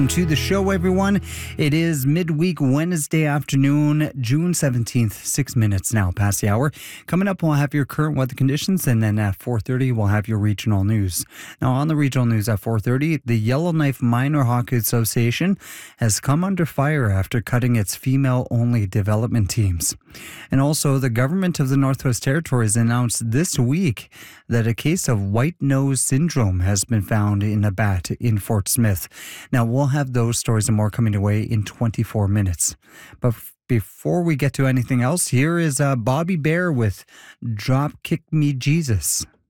To the show, everyone. It is midweek Wednesday afternoon, June 17th, 6 minutes now past the hour. Coming up, we'll have your current weather conditions, and then at 4:30, we'll have your regional news. Now, on the regional news at 4:30, the Yellowknife Minor Hockey Association has come under fire after cutting its female-only development teams. And also, the government of the Northwest Territories announced this week that a case of white nose syndrome has been found in a bat in Fort Smith. Now, we'll have those stories and more coming away in 24 minutes. But before we get to anything else, here is Bobby Bear with Drop Kick Me Jesus.